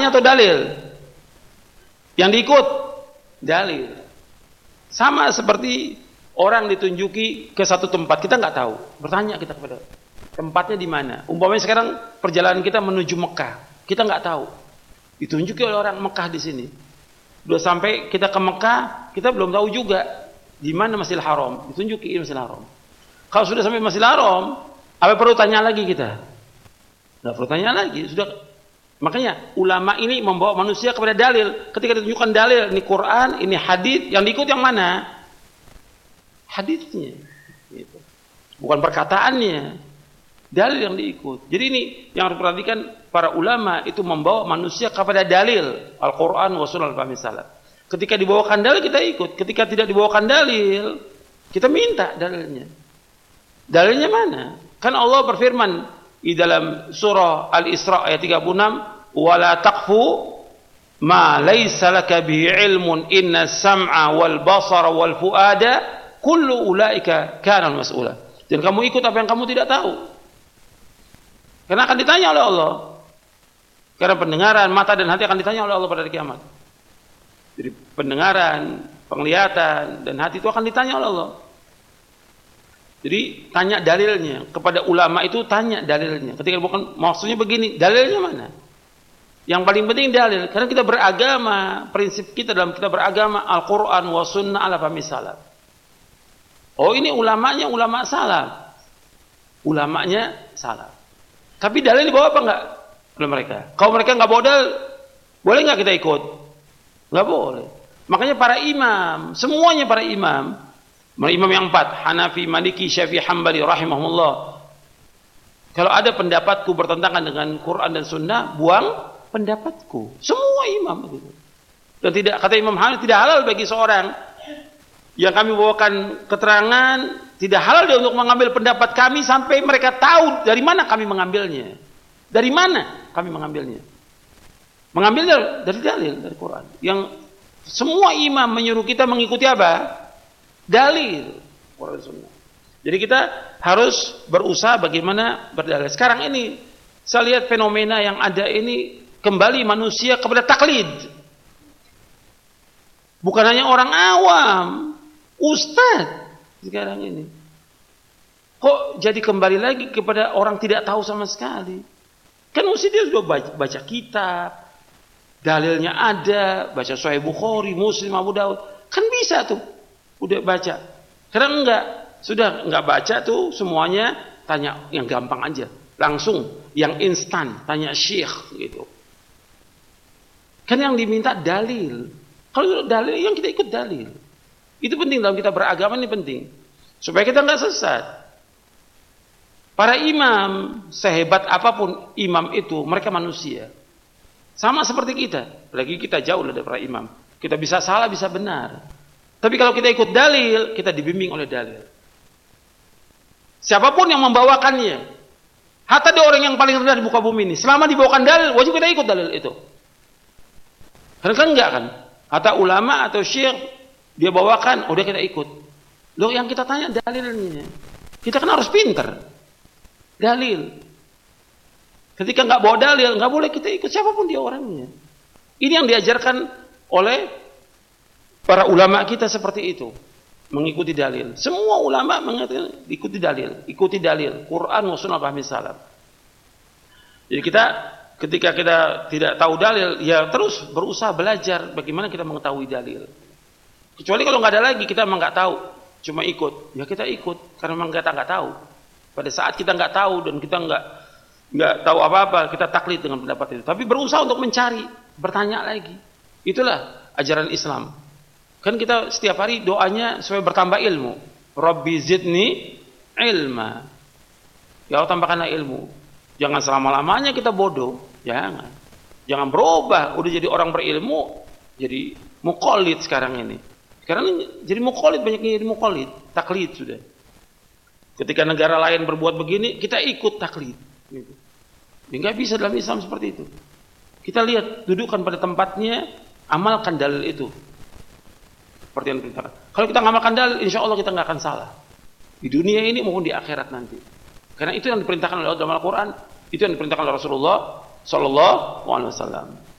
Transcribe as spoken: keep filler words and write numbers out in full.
ulamanya atau dalil? Yang diikut dalil. Sama seperti orang ditunjuki ke satu tempat, kita nggak tahu. Bertanya kita kepada tempatnya di mana. Umpamanya sekarang perjalanan kita menuju Mekah, kita nggak tahu. Ditunjuki oleh orang Mekah di sini. Udah sampai kita ke Mekah, kita belum tahu juga di mana Masjidil Haram. Ditunjuki Masjidil Haram. Kalau sudah sampai Masjidil Haram, apa perlu tanya lagi kita? Nggak perlu tanya lagi. Sudah. Makanya ulama ini membawa manusia kepada dalil. Ketika ditunjukkan dalil, ini Quran, ini hadis, yang diikut yang mana? Hadisnya. Gitu. Bukan perkataannya. Dalil yang diikut. Jadi ini yang harus perhatikan, para ulama itu membawa manusia kepada dalil. Al-Quran wa sunnah al-fahmi salaf. Ketika dibawakan dalil kita ikut. Ketika tidak dibawakan dalil, kita minta dalilnya. Dalilnya mana? Kan Allah berfirman di dalam surah Al-Isra ayat tiga puluh enam, "Wala taqfu ma laysa laka bihi ilmun inna sam'a wal basara wal fuada kullu ulaika kana mas'ula." Dan kamu ikut apa yang kamu tidak tahu. Karena akan ditanya oleh Allah. Karena pendengaran, mata dan hati akan ditanya oleh Allah pada hari kiamat. Jadi pendengaran, penglihatan dan hati itu akan ditanya oleh Allah. Jadi tanya dalilnya. Kepada ulama itu tanya dalilnya. Ketika bukan maksudnya begini, dalilnya mana? Yang paling penting dalil. Karena kita beragama, prinsip kita dalam kita beragama Al-Quran wa sunnah ala fahmi salaf. Oh ini ulamanya ulama salaf. Ulamanya salaf. Tapi dalil dibawa apa enggak oleh mereka? Kalau mereka enggak bawa dalil, boleh enggak kita ikut? Enggak boleh. Makanya para imam, semuanya para imam, imam yang empat, Hanafi, Maliki, Syafi'i, Hambali, rahimahumullah. Kalau ada pendapatku bertentangan dengan Quran dan Sunnah, buang pendapatku. Semua imam itu. Dan tidak, kata Imam Hanafi, tidak halal bagi seorang yang kami bawakan keterangan, tidak halal dia untuk mengambil pendapat kami sampai mereka tahu dari mana kami mengambilnya. Dari mana kami mengambilnya? Mengambilnya dari dalil, dari Quran. Yang semua imam menyuruh kita mengikuti apa? Dalil Quran Sunnah. Jadi kita harus berusaha bagaimana berdalil. Sekarang ini saya lihat fenomena yang ada ini kembali manusia kepada taklid. Bukan hanya orang awam, ustadz sekarang ini. Kok jadi kembali lagi kepada orang tidak tahu sama sekali? Kan mesti dia sudah baca, baca kitab, dalilnya ada, baca Sahih Bukhari, Muslim, Abu Daud, kan bisa tuh. Udah baca. Karena enggak, sudah enggak baca tuh semuanya, tanya yang gampang aja. Langsung yang instan, tanya syekh gitu. Kan yang diminta dalil. Kalau dalil yang kita ikut dalil. Itu penting dalam kita beragama, ini penting. Supaya kita enggak sesat. Para imam, sehebat apapun imam itu, mereka manusia. Sama seperti kita. Lagi kita jauh dari para imam. Kita bisa salah, bisa benar. Tapi kalau kita ikut dalil, kita dibimbing oleh dalil. Siapapun yang membawakannya, hatta dia orang yang paling rendah di muka bumi ini, selama dibawakan dalil, wajib kita ikut dalil itu. Karena kan enggak kan? Hatta ulama atau syekh, dia bawakan, udah kita ikut. Loh yang kita tanya dalilnya. Kita kan harus pinter. Dalil. Ketika enggak bawa dalil, enggak boleh kita ikut siapapun dia orangnya. Ini yang diajarkan oleh para ulama kita seperti itu, mengikuti dalil. Semua ulama mengikuti dalil, ikuti dalil, Quran wa sunnah fahmi salaf. Jadi kita ketika kita tidak tahu dalil, ya terus berusaha belajar bagaimana kita mengetahui dalil. Kecuali kalau nggak ada lagi, kita memang nggak tahu, cuma ikut, ya kita ikut karena memang kita nggak tahu. Pada saat kita nggak tahu dan kita nggak nggak tahu apa-apa, kita taklid dengan pendapat itu. Tapi berusaha untuk mencari, bertanya lagi. Itulah ajaran Islam. Kan kita setiap hari doanya supaya bertambah ilmu. Rabbi zidni ilma. Ya Allah tambahkanlah ilmu. Jangan selama-lamanya kita bodoh. Jangan. Jangan berubah. Udah jadi orang berilmu. Jadi muqallid sekarang ini. Sekarang ini jadi muqallid, banyaknya jadi muqallid. Taklid sudah. Ketika negara lain berbuat begini, kita ikut taklid. Gitu. Ya, nggak bisa dalam Islam seperti itu. Kita lihat, dudukkan pada tempatnya, amalkan dalil itu. Seperti yang diperintahkan. Kalau kita ngamalkan dalil, insya Allah kita nggak akan salah. Di dunia ini maupun di akhirat nanti. Karena itu yang diperintahkan oleh Allah dalam Al-Quran, itu yang diperintahkan oleh Rasulullah Sallallahu Alaihi Wasallam.